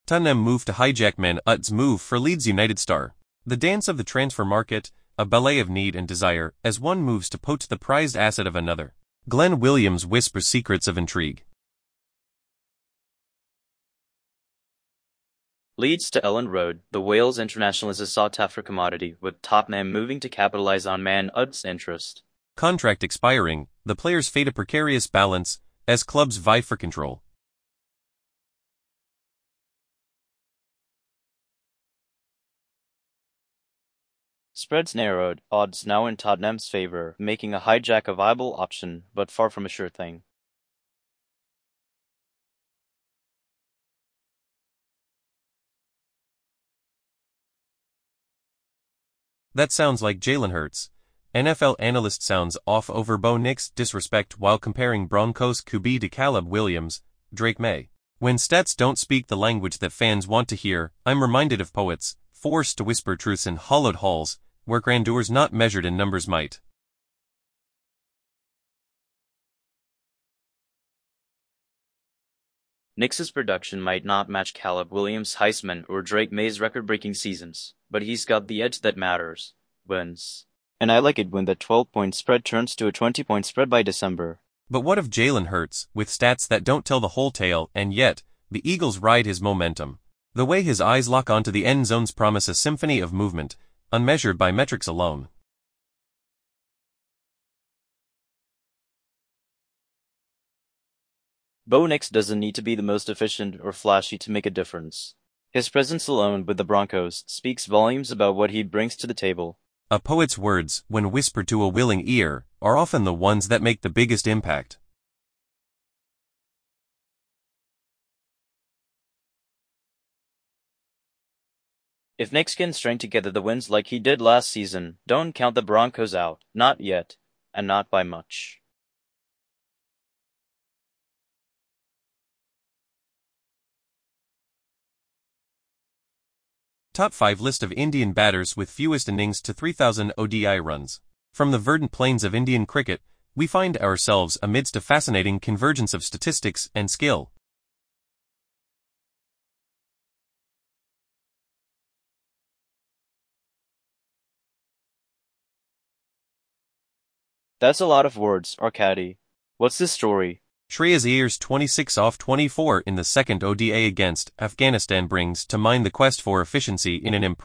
Tottenham move to hijack Man Ut's move for Leeds United star. The dance of the transfer market, a ballet of need and desire, as one moves to poach the prized asset of another. Glenn Williams whispers secrets of intrigue. Leeds to Elland Road, the Wales international is a sought-after commodity, with Tottenham moving to capitalize on Man Ut's interest. Contract expiring, the players fate a precarious balance, as clubs vie for control. Spreads narrowed, odds now in Tottenham's favor, making a hijack a viable option, but far from a sure thing. That sounds like Jalen Hurts. NFL analyst sounds off over Bo Nix's disrespect while comparing Broncos QB to Caleb Williams, Drake May. When stats don't speak the language that fans want to hear, I'm reminded of poets, forced to whisper truths in hollowed halls, where grandeurs not measured in numbers might. Nix's production might not match Caleb Williams' Heisman or Drake May's record-breaking seasons, but he's got the edge that matters: wins. And I like it when that 12-point spread turns to a 20-point spread by December. But what of Jalen Hurts, with stats that don't tell the whole tale, and yet, the Eagles ride his momentum? The way his eyes lock onto the end zones promise a symphony of movement, unmeasured by metrics alone. Bo Nix doesn't need to be the most efficient or flashy to make a difference. His presence alone with the Broncos speaks volumes about what he brings to the table. A poet's words, when whispered to a willing ear, are often the ones that make the biggest impact. If Nix can string together the wins like he did last season, don't count the Broncos out. Not yet, and not by much. Top 5 list of Indian batters with fewest innings to 3,000 ODI runs. From the verdant plains of Indian cricket, we find ourselves amidst a fascinating convergence of statistics and skill. That's a lot of words, Arcady. What's this story? Shreyas Iyer's 26 off 24 in the second ODI against Afghanistan brings to mind the quest for efficiency in an